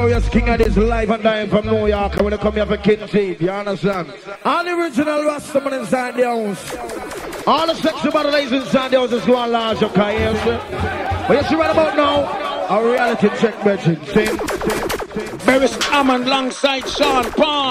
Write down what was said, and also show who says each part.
Speaker 1: Notorious King of this live and dying from New York. And when they come here for King Teeth, you understand? All the original Rastaman inside the house. All the sexy body ladies inside the house is going large, okay? Yes, sir? What you see right about now? A reality check, Betty. Barris Hammond alongside Sean Paul.